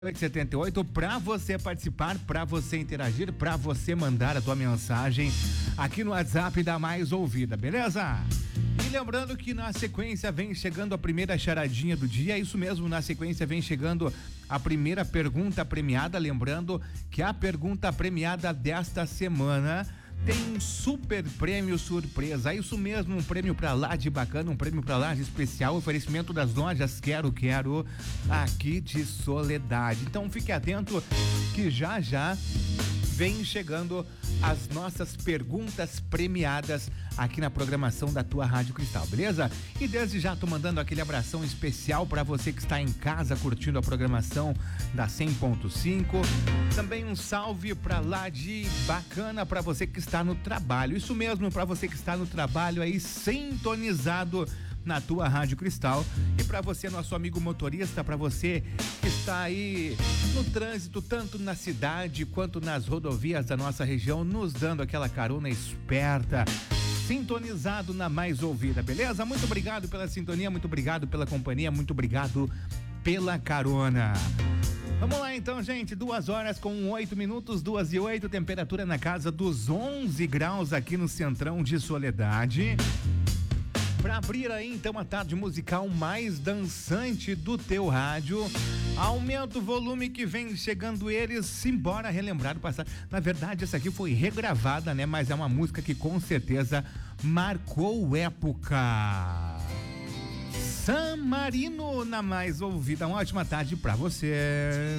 78 para você participar, para você interagir, para você mandar a tua mensagem aqui no WhatsApp da Mais Ouvida, beleza? E lembrando que na sequência vem chegando a primeira charadinha do dia, isso mesmo, na sequência vem chegando a primeira pergunta premiada, lembrando que a pergunta premiada desta semana tem um super prêmio surpresa, isso mesmo, um prêmio pra lá de bacana, um prêmio pra lá de especial, oferecimento das lojas Quero aqui de Soledade. Então fique atento que já vem chegando as nossas perguntas premiadas aqui na programação da tua Rádio Cristal, beleza? E desde já tô mandando aquele abração especial para você que está em casa curtindo a programação da 100.5. Também um salve para lá de bacana para você que está no trabalho. Isso mesmo, para você que está no trabalho aí sintonizado na tua Rádio Cristal. E para você, nosso amigo motorista, para você que está aí no trânsito, tanto na cidade quanto nas rodovias da nossa região, nos dando aquela carona esperta, sintonizado na Mais Ouvida, beleza? Muito obrigado pela sintonia, muito obrigado pela companhia, muito obrigado pela carona. Vamos lá então, gente, 2 horas com 8 minutos, 2:08, temperatura na casa dos 11 graus aqui no Centrão de Soledade. Para abrir aí então a tarde musical mais dançante do teu rádio, aumenta o volume que vem chegando eles, simbora relembrar o passado. Na verdade, essa aqui foi regravada, né? Mas é uma música que com certeza marcou época. San Marino na Mais Ouvida. Uma ótima tarde para você.